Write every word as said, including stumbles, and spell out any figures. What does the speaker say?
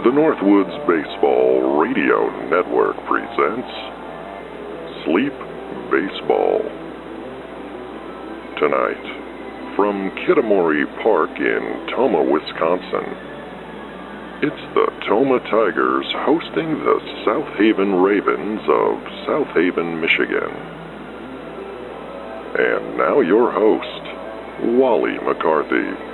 The Northwoods Baseball Radio Network presents Sleep Baseball. Tonight, from Kitamori Park in Tomah, Wisconsin, it's the Tomah Tigers hosting the South Haven Ravens of South Haven, Michigan. And now your host, Wally McCarthy.